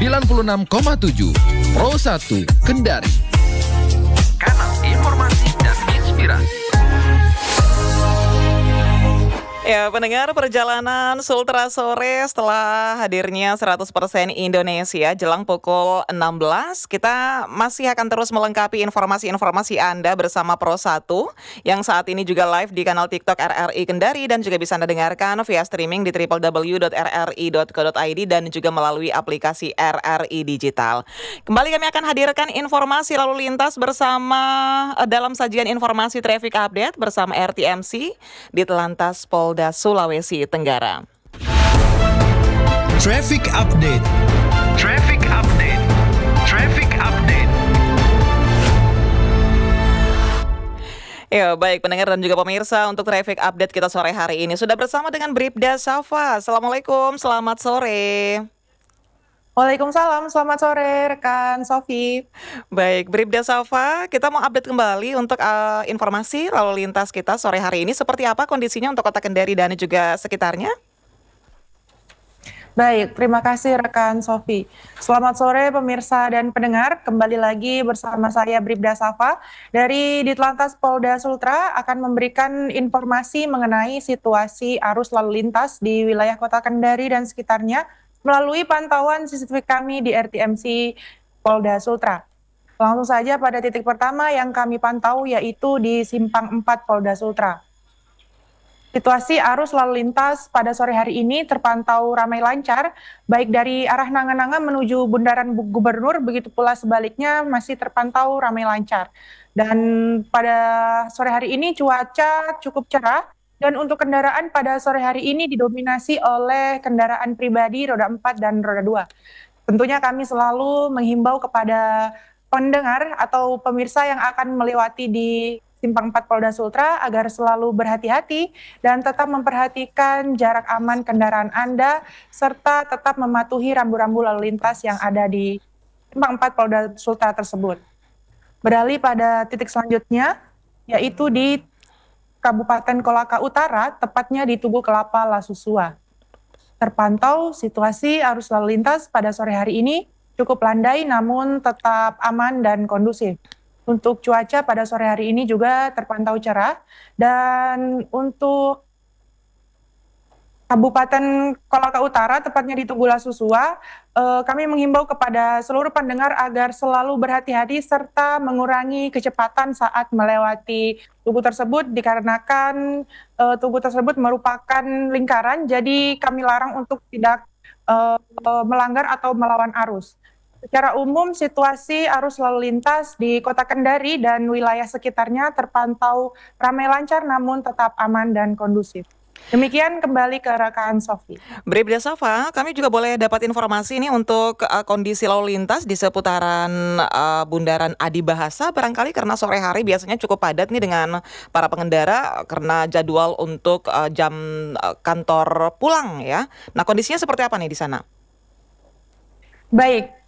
96,7 Pro 1 Kendari. Kanal informasi dan inspirasi. Ya, pendengar perjalanan Sultra Sore setelah hadirnya 100% Indonesia jelang pukul 16, kita masih akan terus melengkapi informasi-informasi Anda bersama Pro 1 yang saat ini juga live di kanal TikTok RRI Kendari dan juga bisa Anda dengarkan via streaming di www.rri.co.id dan juga melalui aplikasi RRI Digital. Kembali kami akan hadirkan informasi lalu lintas bersama dalam sajian informasi traffic update bersama RTMC di Telantas Polda Sulawesi Tenggara. Traffic Update. Traffic Update. Traffic Update. Ya, baik pendengar dan juga pemirsa, untuk traffic update kita sore hari ini sudah bersama dengan Bribda Safa. Assalamualaikum, selamat sore. Waalaikumsalam, selamat sore rekan Sofi. Baik, Bribda Safa, kita mau update kembali untuk informasi lalu lintas kita sore hari ini. Seperti apa kondisinya untuk Kota Kendari dan juga sekitarnya? Baik, terima kasih rekan Sofi. Selamat sore pemirsa dan pendengar. Kembali lagi bersama saya Bribda Safa dari Ditlantas Polda Sultra akan memberikan informasi mengenai situasi arus lalu lintas di wilayah Kota Kendari dan sekitarnya melalui pantauan CCTV kami di RTMC Polda Sultra. Langsung saja pada titik pertama yang kami pantau yaitu di Simpang 4 Polda Sultra. Situasi arus lalu lintas pada sore hari ini terpantau ramai lancar, baik dari arah Nangan-Nangan menuju Bundaran Gubernur, begitu pula sebaliknya masih terpantau ramai lancar. Dan pada sore hari ini cuaca cukup cerah, dan untuk kendaraan pada sore hari ini didominasi oleh kendaraan pribadi roda 4 dan roda 2. Tentunya kami selalu menghimbau kepada pendengar atau pemirsa yang akan melewati di Simpang 4 Polda Sultra agar selalu berhati-hati dan tetap memperhatikan jarak aman kendaraan Anda serta tetap mematuhi rambu-rambu lalu lintas yang ada di Simpang 4 Polda Sultra tersebut. Beralih pada titik selanjutnya yaitu di Kabupaten Kolaka Utara, tepatnya di Tugu Kelapa Lasusua. Terpantau situasi arus lalu lintas pada sore hari ini cukup landai namun tetap aman dan kondusif. Untuk cuaca pada sore hari ini juga terpantau cerah, dan untuk Kabupaten Kolaka Utara, tepatnya di Tugu Lasusua, kami menghimbau kepada seluruh pendengar agar selalu berhati-hati serta mengurangi kecepatan saat melewati tugu tersebut dikarenakan tugu tersebut merupakan lingkaran, jadi kami larang untuk tidak melanggar atau melawan arus. Secara umum, situasi arus lalu lintas di Kota Kendari dan wilayah sekitarnya terpantau ramai lancar namun tetap aman dan kondusif. Demikian kembali ke rekan Sofi. Bribda Safa, kami juga boleh dapat informasi ini untuk kondisi lalu lintas di seputaran Bundaran Adi Bahasa barangkali karena sore hari biasanya cukup padat nih dengan para pengendara karena jadwal untuk jam kantor pulang ya. Nah, kondisinya seperti apa nih di sana? Baik,